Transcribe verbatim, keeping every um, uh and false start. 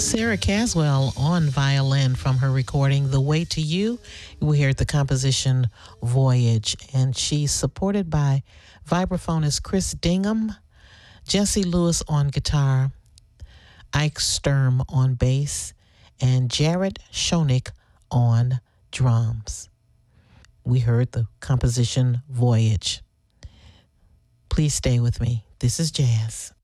Sarah Caswell on violin from her recording The Way to You. We heard the composition Voyage, and she's supported by vibraphonist Chris Dingham, Jesse Lewis on guitar, Ike Sturm on bass, and Jared Schoenig on drums. We heard the composition Voyage. Please stay with me. This is jazz.